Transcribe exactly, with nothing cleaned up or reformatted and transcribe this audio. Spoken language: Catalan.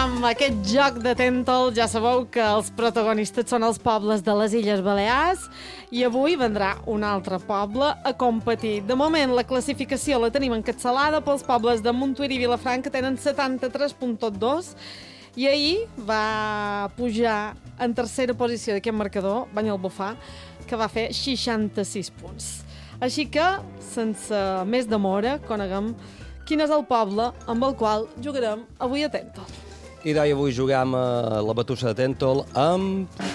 amb aquest joc de Tèntol. Ja sabeu que els protagonistes són els pobles de les Illes Balears i avui vendrà un altre poble a competir. De moment, la classificació la tenim encapçalada pels pobles de Montuïri i Vilafranca, que tenen setanta-tres coma dos, i ahir va pujar en tercera posició d'aquest marcador, Banyalbufar, que va fer seixanta-sis punts. Així que, sense més demora, coneguem quin és el poble amb el qual jugarem avui a Tèntol. I d'ahir avui juguem a la batussa de Tèntol amb